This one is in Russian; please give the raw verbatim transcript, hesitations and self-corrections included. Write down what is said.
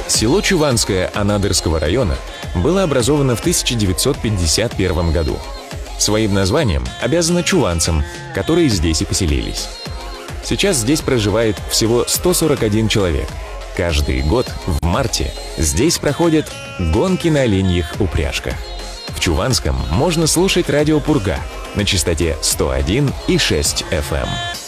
Село Чуванское Анадырского района было образовано в тысяча девятьсот пятьдесят первом году. Своим названием обязано чуванцам, которые здесь и поселились. Сейчас здесь проживает всего сто сорок один человек. Каждый год в марте здесь проходят гонки на оленьих упряжках. В Чуванском можно слушать радио «Пурга» на частоте сто один и шесть эф эм.